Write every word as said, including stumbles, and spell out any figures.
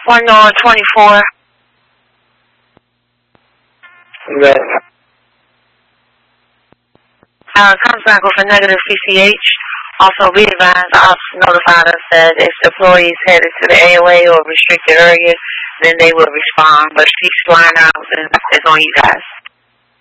one nine twenty-four. Yes. Uh, comes back with a negative P C H. Also, be advised, the ops notified us that if the employees headed to the A O A or restricted areas, then they will respond. But cease flying out, and it's on you guys.